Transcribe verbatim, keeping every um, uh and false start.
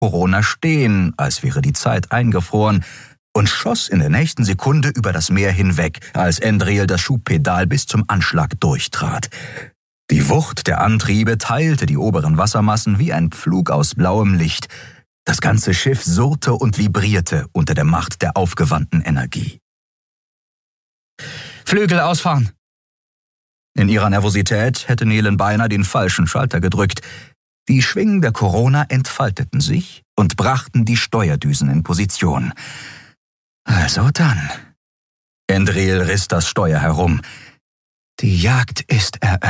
Corona stehen, als wäre die Zeit eingefroren, und schoss in der nächsten Sekunde über das Meer hinweg, als Andriel das Schubpedal bis zum Anschlag durchtrat. Die Wucht der Antriebe teilte die oberen Wassermassen wie ein Pflug aus blauem Licht. Das ganze Schiff surrte und vibrierte unter der Macht der aufgewandten Energie. »Flügel ausfahren!« In ihrer Nervosität hätte Nelen beinahe den falschen Schalter gedrückt. Die Schwingen der Corona entfalteten sich und brachten die Steuerdüsen in Position. Also dann. Andriel riss das Steuer herum. Die Jagd ist eröffnet.